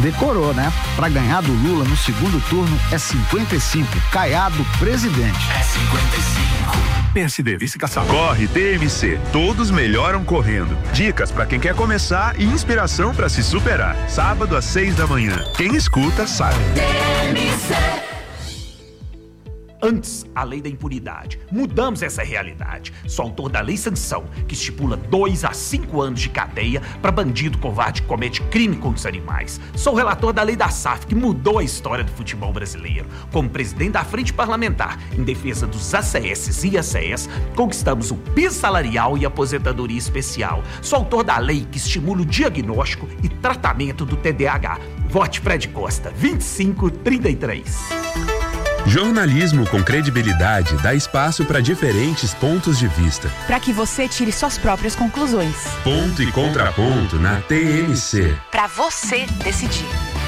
Decorou, né? Pra ganhar do Lula no segundo turno é 55. Caiado, presidente. É 55. PSD, vice-caçador. Corre, TMC. Todos melhoram correndo. Dicas pra quem quer começar e inspiração pra se superar. Sábado às 6 da manhã. Quem escuta, sabe. TMC. Antes, a lei da impunidade. Mudamos essa realidade. Sou autor da Lei Sanção, que estipula 2 a 5 anos de cadeia para bandido covarde que comete crime contra os animais. Sou relator da Lei da SAF, que mudou a história do futebol brasileiro. Como presidente da Frente Parlamentar, em defesa dos ACS e ACS, conquistamos o piso salarial e aposentadoria especial. Sou autor da lei que estimula o diagnóstico e tratamento do TDAH. Vote Fred Costa, 2533. Jornalismo com credibilidade dá espaço para diferentes pontos de vista. Para que você tire suas próprias conclusões. Ponto e contraponto na TMC. Para você decidir.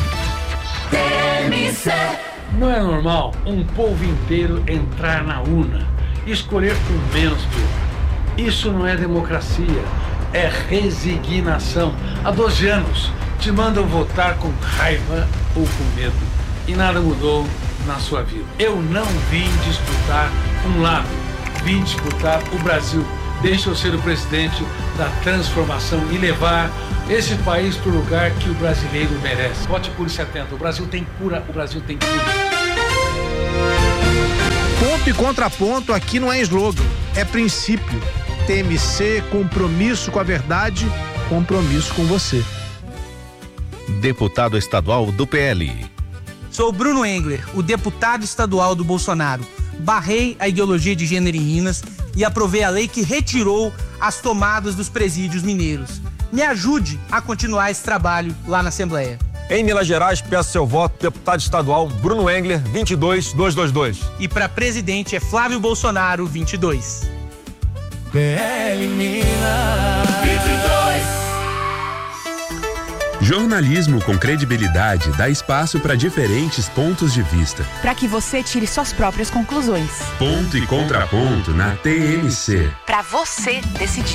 TMC. Não é normal um povo inteiro entrar na urna e escolher o menos pior. Isso não é democracia, é resignação. Há 12 anos te mandam votar com raiva ou com medo e nada mudou na sua vida. Eu não vim disputar um lado, vim disputar o Brasil. Deixa eu ser o presidente da transformação e levar esse país para o lugar que o brasileiro merece. Vote por 70. O Brasil tem cura, o Brasil tem cura. Ponto e contraponto aqui não é slogan, é princípio. TMC, compromisso com a verdade, compromisso com você. Deputado estadual do PL. Sou Bruno Engler, o deputado estadual do Bolsonaro. Barrei a ideologia de gênero em Minas e aprovei a lei que retirou as tomadas dos presídios mineiros. Me ajude a continuar esse trabalho lá na Assembleia. Em Minas Gerais, peço seu voto, deputado estadual Bruno Engler, 22222. E para presidente é Flávio Bolsonaro, 22. PL Minas 22. Jornalismo com credibilidade dá espaço para diferentes pontos de vista. Para que você tire suas próprias conclusões. Ponto e contraponto na TMC. Para você decidir.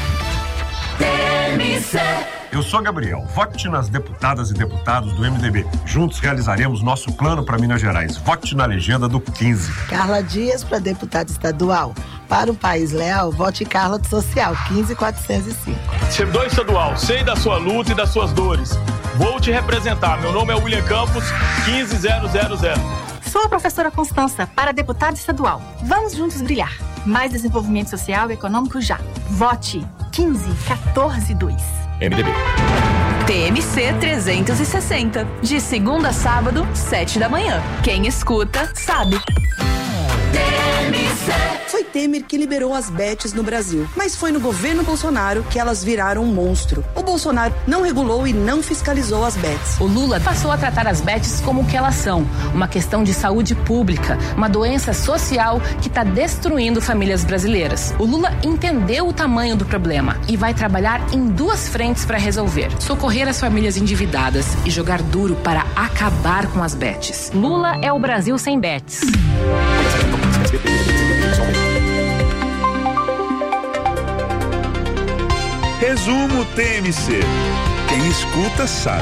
TMC. Eu sou Gabriel. Vote nas deputadas e deputados do MDB. Juntos realizaremos nosso plano para Minas Gerais. Vote na legenda do 15. Carla Dias para deputada estadual. Para um país leal, vote Carla do Social, 15405. Servidor estadual, sei da sua luta e das suas dores. Vou te representar. Meu nome é William Campos, 15000. Sou a professora Constança, para deputada estadual. Vamos juntos brilhar. Mais desenvolvimento social e econômico já. Vote 15142. MDB. TMC 360. De segunda a sábado, 7 da manhã. Quem escuta, sabe. Foi Temer que liberou as bets no Brasil, mas foi no governo Bolsonaro que elas viraram um monstro. O Bolsonaro não regulou e não fiscalizou as bets. O Lula passou a tratar as bets como o que elas são, uma questão de saúde pública, uma doença social que está destruindo famílias brasileiras. O Lula entendeu o tamanho do problema e vai trabalhar em 2 frentes para resolver: socorrer as famílias endividadas e jogar duro para acabar com as bets. Lula é o Brasil sem bets. Resumo TMC. Quem escuta sabe.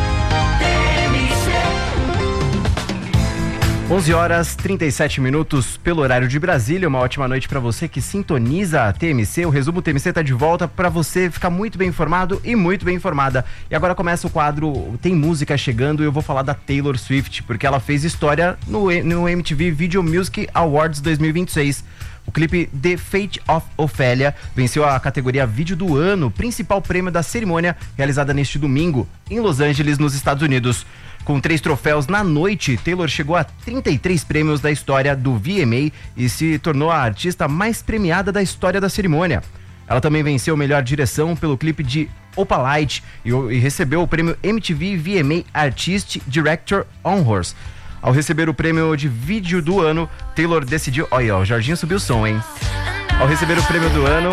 11h37 pelo horário de Brasília. Uma ótima noite para você que sintoniza a TMC. O Resumo TMC está de volta para você ficar muito bem informado e muito bem informada. E agora começa o quadro Tem Música Chegando e eu vou falar da Taylor Swift, porque ela fez história no MTV Video Music Awards 2026. O clipe The Fate of Ophelia venceu a categoria Vídeo do Ano, principal prêmio da cerimônia realizada neste domingo em Los Angeles, nos Estados Unidos. Com 3 troféus na noite, Taylor chegou a 33 prêmios da história do VMA e se tornou a artista mais premiada da história da cerimônia. Ela também venceu melhor direção pelo clipe de Opalite e recebeu o prêmio MTV VMA Artist Director Honors. Ao receber o prêmio de vídeo do ano, Taylor decidiu... Olha, o Jorginho subiu o som, hein? Ao receber o prêmio do ano...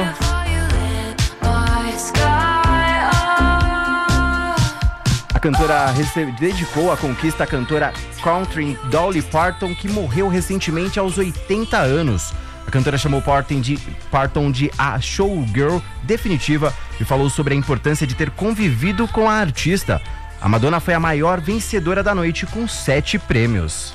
A cantora dedicou a conquista à cantora country Dolly Parton, que morreu recentemente aos 80 anos. A cantora chamou Parton de a showgirl definitiva e falou sobre a importância de ter convivido com a artista. A Madonna foi a maior vencedora da noite com 7 prêmios.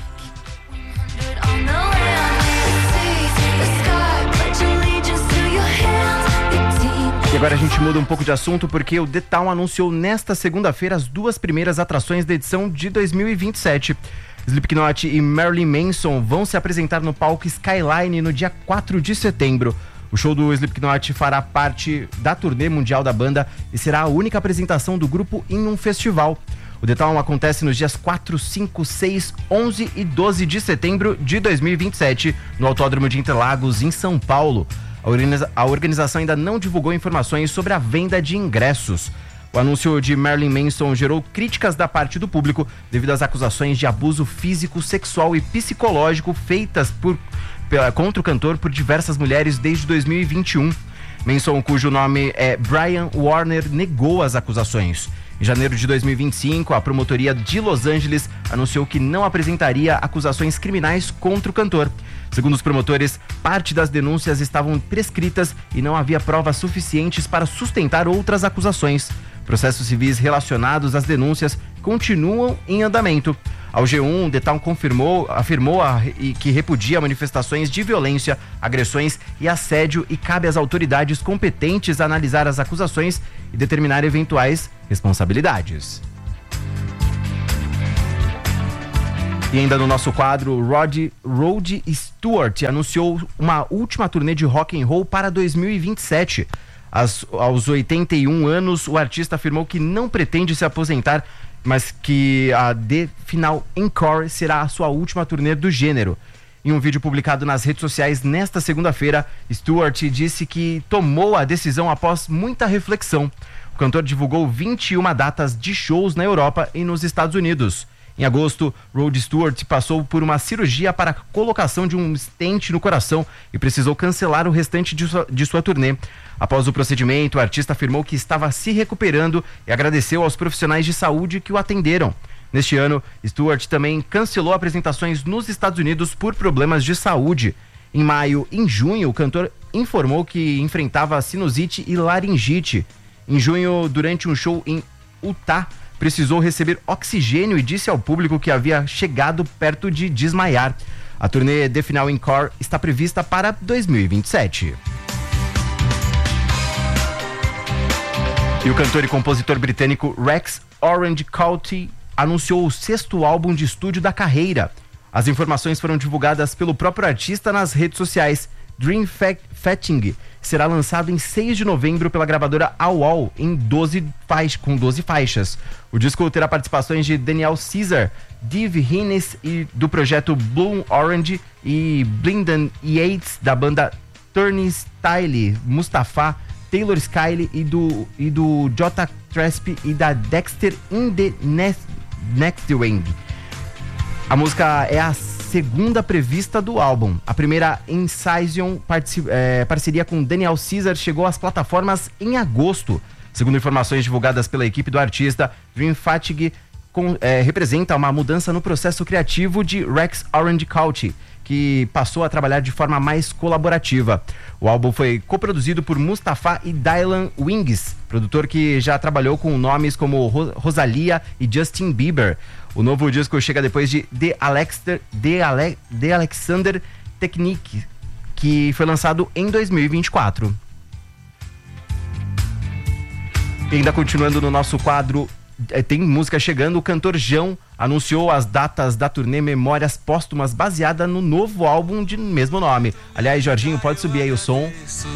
E agora a gente muda um pouco de assunto porque o The Town anunciou nesta segunda-feira as 2 primeiras atrações da edição de 2027. Slipknot e Marilyn Manson vão se apresentar no palco Skyline no dia 4 de setembro. O show do Slipknot fará parte da turnê mundial da banda e será a única apresentação do grupo em um festival. O The Town acontece nos dias 4, 5, 6, 11 e 12 de setembro de 2027 no Autódromo de Interlagos, em São Paulo. A organização ainda não divulgou informações sobre a venda de ingressos. O anúncio de Marilyn Manson gerou críticas da parte do público devido às acusações de abuso físico, sexual e psicológico feitas contra o cantor por diversas mulheres desde 2021. Manson, cujo nome é Brian Warner, negou as acusações. Em janeiro de 2025, a promotoria de Los Angeles anunciou que não apresentaria acusações criminais contra o cantor. Segundo os promotores, parte das denúncias estavam prescritas e não havia provas suficientes para sustentar outras acusações. Processos civis relacionados às denúncias continuam em andamento. Ao G1, The Town afirmou que repudia manifestações de violência, agressões e assédio e cabe às autoridades competentes analisar as acusações e determinar eventuais responsabilidades. E ainda no nosso quadro, Rod Stewart anunciou uma última turnê de rock and roll para 2027. Aos 81 anos, o artista afirmou que não pretende se aposentar, mas que a The Final Encore será a sua última turnê do gênero. Em um vídeo publicado nas redes sociais nesta segunda-feira, Stewart disse que tomou a decisão após muita reflexão. O cantor divulgou 21 datas de shows na Europa e nos Estados Unidos. Em agosto, Rod Stewart passou por uma cirurgia para a colocação de um stent no coração e precisou cancelar o restante de sua turnê. Após o procedimento, o artista afirmou que estava se recuperando e agradeceu aos profissionais de saúde que o atenderam. Neste ano, Stewart também cancelou apresentações nos Estados Unidos por problemas de saúde. Em maio e em junho, o cantor informou que enfrentava sinusite e laringite. Em junho, durante um show em Utah, precisou receber oxigênio e disse ao público que havia chegado perto de desmaiar. A turnê The Final Encore está prevista para 2027. E o cantor e compositor britânico Rex Orange County anunciou o 6º álbum de estúdio da carreira. As informações foram divulgadas pelo próprio artista nas redes sociais. Dream Fetching será lançado em 6 de novembro pela gravadora AWAL com 12 faixas. O disco terá participações de Daniel Caesar, Dave Hines e do projeto Bloom Orange e Blindan Yates da banda Turnstile, Mustafa, Taylor Skyle e do Jota Tresp e da Dexter in the Next Wing. A música é a segunda prevista do álbum. A primeira, Incision, parceria com Daniel Caesar, chegou às plataformas em agosto. Segundo informações divulgadas pela equipe do artista, Dream Fatigue representa uma mudança no processo criativo de Rex Orange County, que passou a trabalhar de forma mais colaborativa. O álbum foi coproduzido por Mustafa e Dylan Wings, produtor que já trabalhou com nomes como Rosalia e Justin Bieber. O novo disco chega depois de The Alexander Technique, que foi lançado em 2024. E ainda continuando no nosso quadro, tem música chegando. O cantor João anunciou as datas da turnê Memórias Póstumas, baseada no novo álbum de mesmo nome. Aliás, Jorginho, pode subir aí o som.